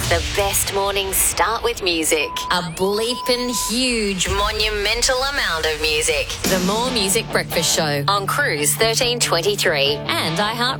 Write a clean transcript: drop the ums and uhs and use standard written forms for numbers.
The best mornings start with music. A bleeping huge monumental amount of music. The More Music Breakfast Show on Cruise 1323 and iHeartRadio.